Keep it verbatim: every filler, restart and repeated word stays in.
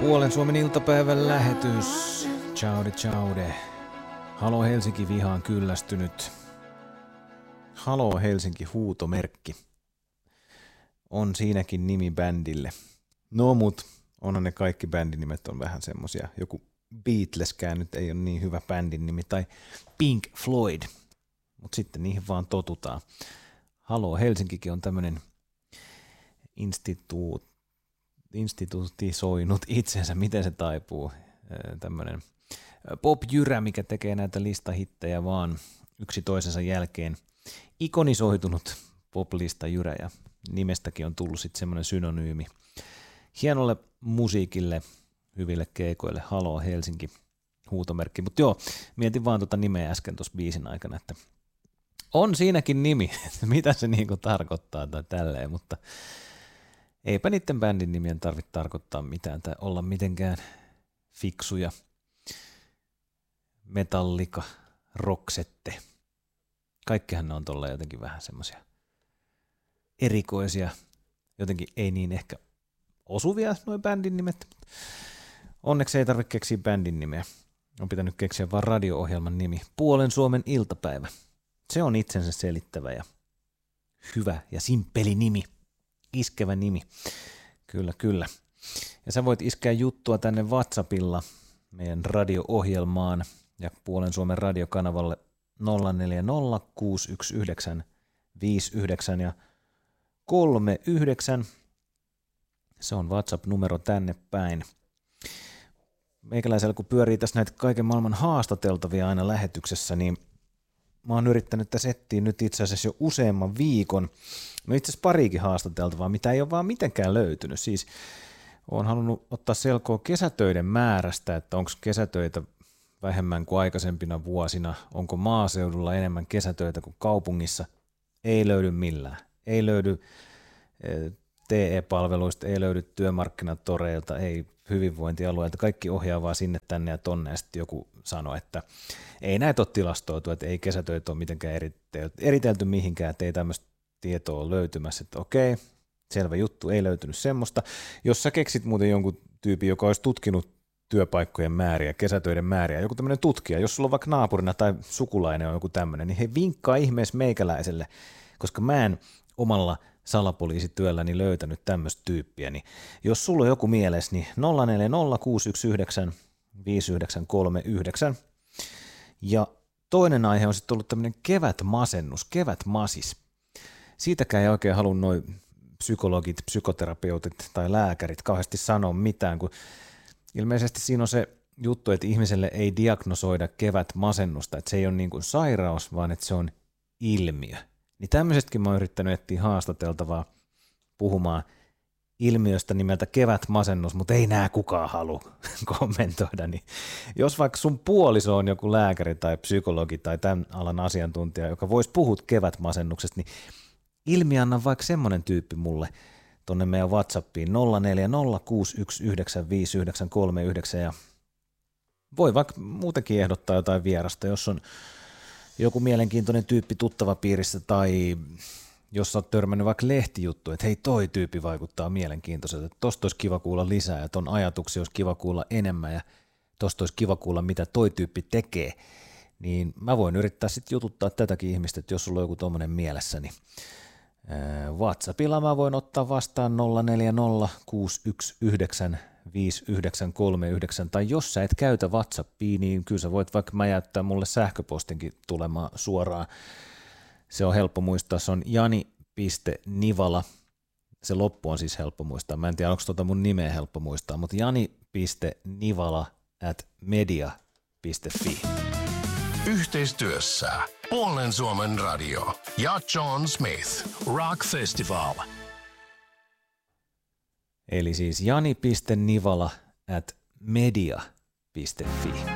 Puolen Suomen iltapäivän lähetys. Chaude chaude. Halo Helsinki vihaan kyllästynyt. Halo Helsinki huutomerkki. On siinäkin nimi bändille. No mut, onhan ne kaikki bändinimet on vähän semmosia. Joku Beatleskään nyt ei ole niin hyvä bändin nimi. Tai Pink Floyd. Mut sitten niihin vaan totutaan. Halo Helsinkikin on tämmönen instituut. instituutisoinut itsensä, miten se taipuu, tämmöinen pop-jyrä, mikä tekee näitä listahittejä vaan yksi toisensa jälkeen. Ikonisoitunut pop-listajyrä ja nimestäkin on tullut sitten semmoinen synonyymi hienolle musiikille, hyville keikoille, Halo Helsinki huutomerkki. Mutta joo, mietin vaan tuota nimeä äsken tuossa biisin aikana, että on siinäkin nimi, mitä se niinku tarkoittaa tai tälleen, mutta eipä niiden bändin nimien tarvitse tarkoittaa mitään tai olla mitenkään fiksuja. Metallica, Roxette. Kaikkihan ne on tolla jotenkin vähän semmoisia erikoisia, jotenkin ei niin ehkä osuvia nuo bändin nimet. Onneksi ei tarvitse keksiä bändin nimeä. On pitänyt keksiä vaan radio-ohjelman nimi. Puolen Suomen iltapäivä. Se on itsensä selittävä ja hyvä ja simppeli nimi. Iskevä nimi. Kyllä, kyllä. Ja sä voit iskeä juttua tänne WhatsAppilla meidän radio-ohjelmaan ja Puolen Suomen radiokanavalle nolla neljä nolla kuusi yksi yhdeksän viisi yhdeksän ja kolme yhdeksän. Se on WhatsApp-numero tänne päin. Meikäläisellä kun pyörii tässä näitä kaiken maailman haastateltavia aina lähetyksessä, niin mä oon yrittänyt tässä etsiä nyt itse asiassa jo useamman viikon. No itse asiassa pariikin haastateltavaa, mitä ei ole vaan mitenkään löytynyt. Siis oon halunnut ottaa selkoa kesätöiden määrästä, että onko kesätöitä vähemmän kuin aikaisempina vuosina, onko maaseudulla enemmän kesätöitä kuin kaupungissa. Ei löydy millään. Ei löydy T E-palveluista, ei löydy työmarkkinatoreilta, ei hyvinvointialueilta. Kaikki ohjaa vaan sinne, tänne ja tonne ja sitten joku sanoi, että ei näitä ole tilastoitu, että ei kesätöitä ole mitenkään eritelty, eritelty mihinkään, että ei tämmöistä tietoa ole löytymässä, että okei, selvä juttu, ei löytynyt semmoista. Jos sä keksit muuten jonkun tyypin, joka olisi tutkinut työpaikkojen määriä, kesätöiden määriä, joku tämmöinen tutkija, jos sulla on vaikka naapurina tai sukulainen on joku tämmöinen, niin he vinkkaa ihmeessä meikäläiselle, koska mä en omalla salapoliisityölläni löytänyt tämmöistä tyyppiä, niin jos sulla on joku mielessä, niin nolla neljä nolla kuusi yksi yhdeksän viisi yhdeksän kolme yhdeksän. Ja toinen aihe on sitten ollut tämmöinen kevätmasennus, kevätmasis. Siitäkään ei oikein halua noi psykologit, psykoterapeutit tai lääkärit kauheasti sanoa mitään, kun ilmeisesti siinä on se juttu, että ihmiselle ei diagnosoida kevätmasennusta, että se ei ole niin kuin sairaus, vaan että se on ilmiö. Niin tämmöisetkin mä oon yrittänyt etsiä haastateltavaa puhumaan ilmiöstä nimeltä kevätmasennus, mutta ei nää kukaan halua kommentoida. Niin jos vaikka sun puoliso on joku lääkäri tai psykologi tai tämän alan asiantuntija, joka voisi puhua kevätmasennuksesta, niin ilmianna vaikka semmoinen tyyppi mulle tonne meidän WhatsAppiin nolla neljä nolla kuusi yksi yhdeksän viisi yhdeksän kolme yhdeksän ja voi vaikka muutenkin ehdottaa jotain vierasta, jos on joku mielenkiintoinen tyyppi tuttava piirissä tai jos sä oot törmännyt vaikka lehtijuttu, että hei toi tyyppi vaikuttaa mielenkiintoiselta, että tosta olisi kiva kuulla lisää ja ton ajatuksia olisi kiva kuulla enemmän ja tosta olisi kiva kuulla mitä toi tyyppi tekee, niin mä voin yrittää sitten jututtaa tätäkin ihmistä, että jos sulla on joku tommonen mielessä, niin WhatsAppilla mä voin ottaa vastaan nolla neljä nolla kuusi yksi yhdeksän viisi yhdeksän kolme yhdeksän, tai jos sä et käytä WhatsAppia, niin kyllä sä voit vaikka mä jättää mulle sähköpostinkin tulemaan suoraan. Se on helppo muistaa, se on jani piste nivala, se loppu on siis helppo muistaa, mä en tiedä onko tuota mun nimeä helppo muistaa, mutta jani piste nivala at media piste fi. Yhteistyössä Puolen Suomen radio ja John Smith Rock Festival. Eli siis jani piste nivala at media piste fi.